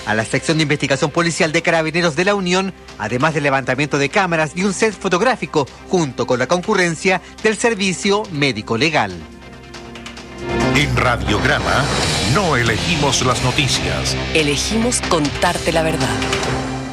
a la sección de investigación policial de Carabineros de la Unión, además del levantamiento de cámaras y un set fotográfico, junto con la concurrencia del servicio médico legal. En Radiograma no elegimos las noticias. Elegimos contarte la verdad.